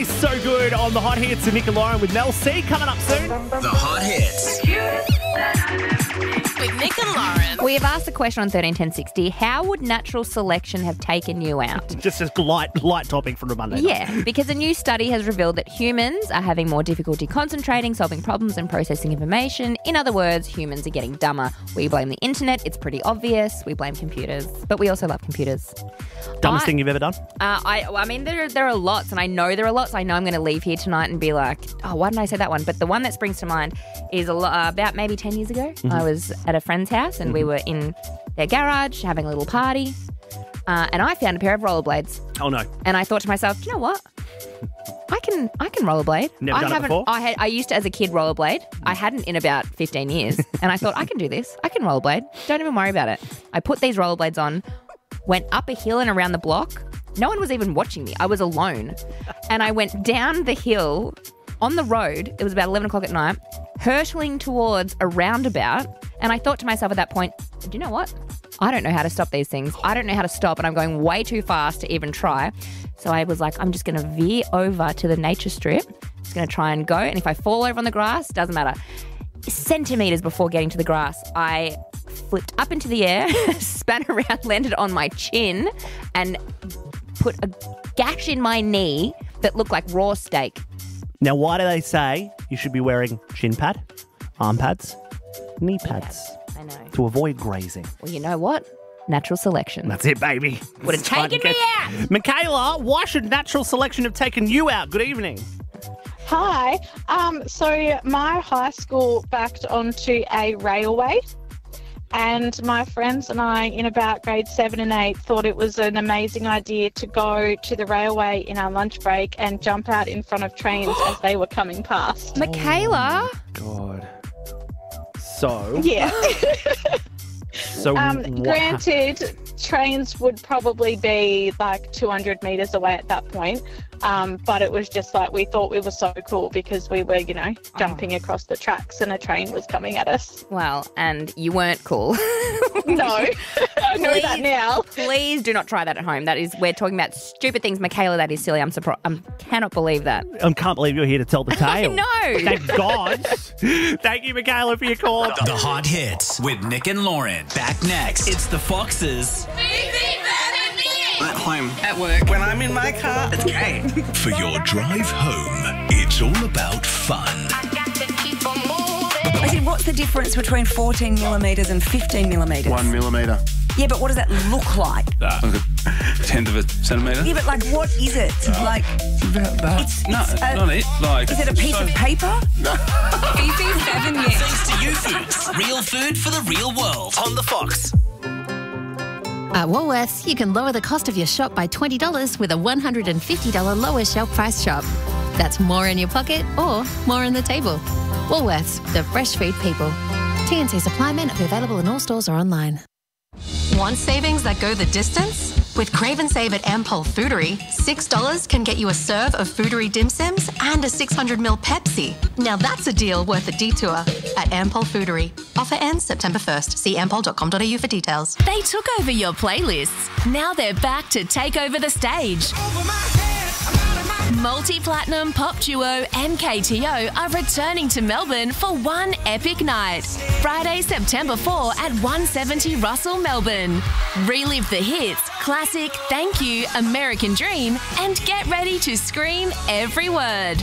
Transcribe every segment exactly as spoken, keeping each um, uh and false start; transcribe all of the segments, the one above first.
is so good on the Hot Hits of Nick and Lauren with Mel C coming up soon. The Hot Hits. With Nick and Lauren. We have asked the question on thirteen ten sixty, how would natural selection have taken you out? Just a light, light topic for a Monday night. Yeah, because a new study has revealed that humans are having more difficulty concentrating, solving problems and processing information. In other words, humans are getting dumber. We blame the internet. It's pretty obvious. We blame computers. But we also love computers. Dumbest I, thing you've ever done? Uh, I I mean, there, there are lots, and I know there are lots. I know I'm going to leave here tonight and be like, oh, why didn't I say that one? But the one that springs to mind is a lo- uh, about maybe ten years ago. Mm-hmm. I was at a friend's house, and mm-hmm. we were in their garage having a little party, uh, and I found a pair of rollerblades. Oh, no. And I thought to myself, do you know what? I can I can rollerblade. Never I done it haven't, before? I had I used to as a kid rollerblade. I hadn't in about fifteen years, and I thought I can do this. I can rollerblade. Don't even worry about it. I put these rollerblades on, went up a hill and around the block. No one was even watching me. I was alone, and I went down the hill on the road. It was about eleven o'clock at night, hurtling towards a roundabout, and I thought to myself at that point, do you know what? I don't know how to stop these things. I don't know how to stop, and I'm going way too fast to even try. So I was like, I'm just going to veer over to the nature strip. Just going to try and go, and if I fall over on the grass, doesn't matter. Centimetres before getting to the grass, I flipped up into the air, span around, landed on my chin, and put a gash in my knee that looked like raw steak. Now, why do they say you should be wearing shin pad, arm pads, knee pads? I know. To avoid grazing. Well, you know what? Natural selection. That's it, baby. Would have taken me out. Michaela, why should natural selection have taken you out? Good evening. Hi. Um, so my high school backed onto a railway, and my friends and I in about grade seven and eight thought it was an amazing idea to go to the railway in our lunch break and jump out in front of trains as they were coming past. Michaela? Oh, God. So? Yeah. So um, what granted, happened? Trains would probably be like two hundred metres away at that point. Um, but it was just like we thought we were so cool because we were, you know, jumping oh. across the tracks and a train was coming at us. Well, and you weren't cool. No, I know that now. Please do not try that at home. That is, we're talking about stupid things. Michaela, that is silly. I'm surprised. I cannot believe that. I can't believe you're here to tell the tale. No. Thank God. Thank you, Michaela, for your call. The, the Hot Hits with Nick and Lauren. Back next. It's the Foxes. At home. At work. When I'm in my car, it's great. For your drive home, it's all about fun. I said, what's the difference between fourteen millimetres and fifteen millimetres? One millimetre. Yeah, but what does that look like? That. Like a tenth of a centimetre. Yeah, but like, what is it? Uh, like, about that. It's, no, it's a, not it. Like, is it a piece so, of paper? No. B C seven, yes. Thanks to You Foods. Real food for the real world. On the Fox. At Woolworths, you can lower the cost of your shop by twenty dollars with a one hundred fifty dollars lower shelf price shop. That's more in your pocket or more on the table. Woolworths, the fresh food people. T and C supply may not be available in all stores or online. Want savings that go the distance? With Crave and Save at Ampol Foodery, six dollars can get you a serve of Foodery dim sims and a six hundred milliliter Pepsi. Now that's a deal worth a detour at Ampol Foodery. Offer ends September first. See ampol dot com dot a u for details. They took over your playlists. Now they're back to take over the stage. Multi-platinum pop duo M K T O are returning to Melbourne for one epic night. Friday, September fourth at one seventy Russell, Melbourne. Relive the hits, classic, Thank You, American Dream, and get ready to scream every word.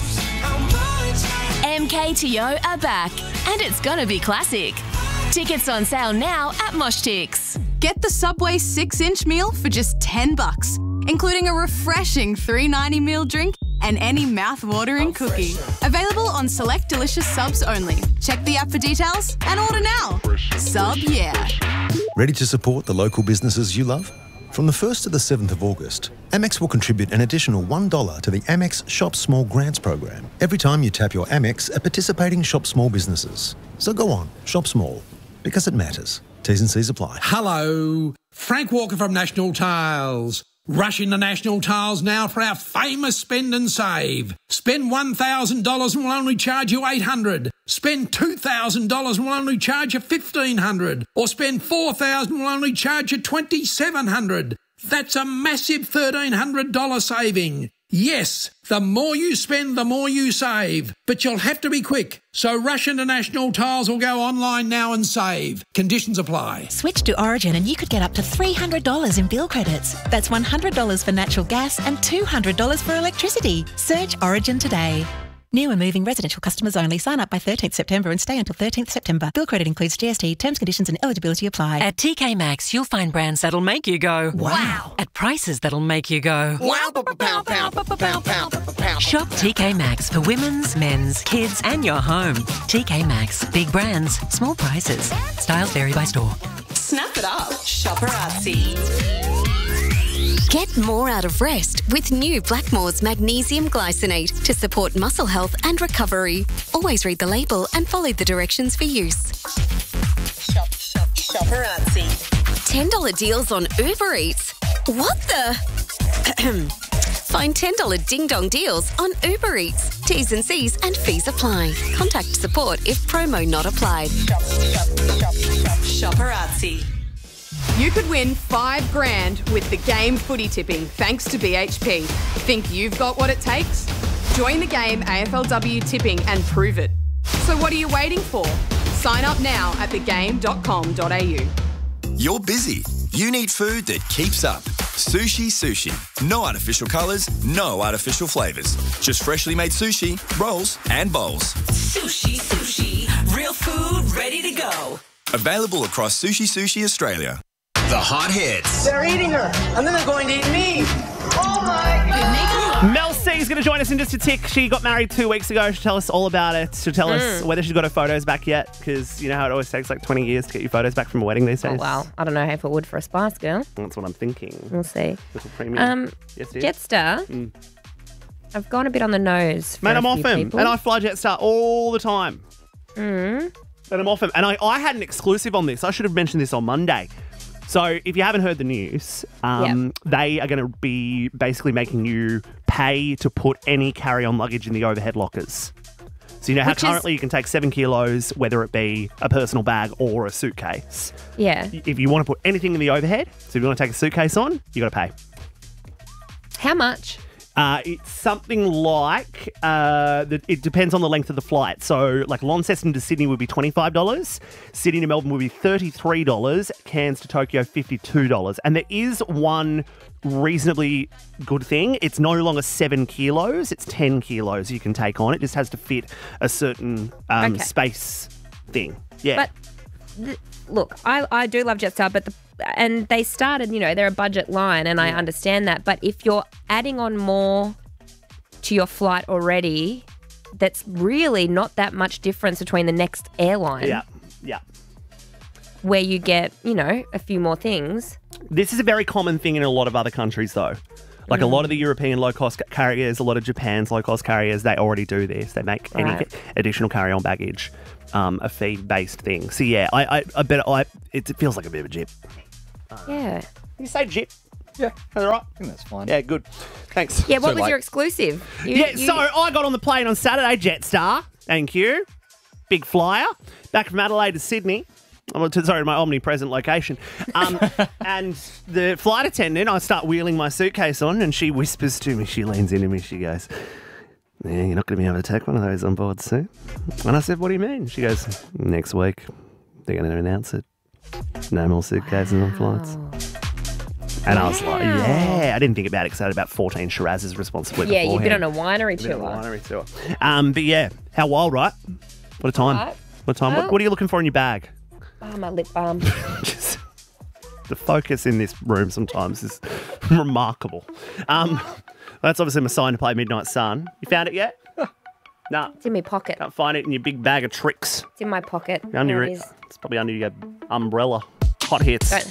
M K T O are back, and it's gonna be classic. Tickets on sale now at Moshtix. Get the Subway six-inch meal for just ten bucks, including a refreshing three ninety meal drink and any mouth-watering cookie. Available on select delicious subs only. Check the app for details and order now. Sub yeah. Ready to support the local businesses you love? From the first to the seventh of August, Amex will contribute an additional one dollar to the Amex Shop Small Grants program every time you tap your Amex at participating Shop Small businesses. So go on, shop small, because it matters. T's and C's apply. Hello, Frank Walker from National Tiles. Rush into National Tiles now for our famous spend and save. Spend one thousand dollars and we'll only charge you eight hundred dollars. Spend two thousand dollars and we'll only charge you fifteen hundred dollars. Or spend four thousand dollars and we'll only charge you twenty-seven hundred dollars. That's a massive thirteen hundred dollars saving. Yes, the more you spend, the more you save. But you'll have to be quick. So rush into National Tiles or go online now and save. Conditions apply. Switch to Origin and you could get up to three hundred dollars in bill credits. That's one hundred dollars for natural gas and two hundred dollars for electricity. Search Origin today. New and moving residential customers only. Sign up by thirteenth September and stay until thirteenth September. Bill credit includes G S T. Terms, conditions and eligibility apply. At T K Maxx, you'll find brands that'll make you go, wow. At prices that'll make you go, wow. Shop T K Maxx for women's, men's, kids and your home. T K Maxx. Big brands, small prices. Styles vary by store. Snap it up. Shopperazzi. Get more out of rest with new Blackmore's Magnesium Glycinate to support muscle health and recovery. Always read the label and follow the directions for use. Shop, shop, Shopperazzi. ten dollars deals on Uber Eats. What the? Find ten dollars ding dong deals on Uber Eats. T's and C's and fees apply. Contact support if promo not applied. Shop, shop, shop, shop, Shopperazzi. You could win five grand with the game footy tipping thanks to B H P. Think you've got what it takes? Join the game A F L W tipping and prove it. So what are you waiting for? Sign up now at the game dot com dot a u. You're busy. You need food that keeps up. Sushi Sushi. No artificial colours, no artificial flavours. Just freshly made sushi, rolls and bowls. Sushi Sushi. Real food ready to go. Available across Sushi Sushi Australia. The hot hits. They're eating her, and then they're going to eat me. Oh my God. Mel C is going to join us in just a tick. She got married two weeks ago. She'll tell us all about it. She'll tell us Mm. whether she's got her photos back yet, because you know how it always takes like twenty years to get your photos back from a wedding these days. Oh, well, I don't know if it would for a Spice Girl. That's what I'm thinking. We'll see. Little premium. Um, yes, dear. Jetstar, Mm. I've gone a bit on the nose for Man, a I'm off few him. people. And I fly Jetstar all the time. Mm. And I'm off him. And I, I had an exclusive on this. I should have mentioned this on Monday. So if you haven't heard the news, um, they are going to be basically making you pay to put any carry-on luggage in the overhead lockers. So you know how Which is- currently you can take seven kilos, whether it be a personal bag or a suitcase. Yeah. If you want to put anything in the overhead, so if you want to take a suitcase on, you got to pay. How much? Uh, it's something like, uh, the, it depends on the length of the flight. So, like Launceston to Sydney would be twenty-five dollars, Sydney to Melbourne would be thirty-three dollars, Cairns to Tokyo fifty-two dollars. And there is one reasonably good thing. It's no longer seven kilos, it's ten kilos you can take on. It just has to fit a certain um, Okay. space thing. Yeah. But th- look, I, I do love Jetstar, but the and they started, you know, they're a budget line, and I understand that. But if you're adding on more to your flight already, that's really not that much difference between the next airline. Yeah, yeah. Where you get, you know, a few more things. This is a very common thing in a lot of other countries, though. Like a lot of the European low-cost carriers, a lot of Japan's low-cost carriers, they already do this. They make any Right. additional carry-on baggage um, a fee-based thing. So yeah, I, I, I bet I, it, it feels like a bit of a jip. Yeah. You say jip? Yeah, all right. I think that's fine. Yeah, good. Thanks. Yeah, what So, was like- your exclusive? You- yeah, you- so I got on the plane on Saturday, Jetstar. Thank you. Big flyer. Back from Adelaide to Sydney. Oh, to- Sorry, my omnipresent location. Um, and the flight attendant, I start wheeling my suitcase on, and she whispers to me, she leans into me, she goes, "Yeah, you're not going to be able to take one of those on board soon." And I said, "What do you mean?" She goes, "Next week, they're going to announce it. No more suitcases on flights." And I was like, yeah, I didn't think about it because I had about fourteen Shirazes responsibly Yeah, you've been on beforehand. a winery Been tour. on a winery tour. Um, but yeah, how wild, right? What a time. Right. What a time. Well- What, what are you looking for in your bag? Oh, my lip balm. Just the focus in this room sometimes is remarkable. Um, that's obviously my sign to play Midnight Sun. You found it yet? No. It's in my pocket. Can't find it in your big bag of tricks. It's in my pocket. Under There it. it is. It's probably under your umbrella. Hot hits. Don't,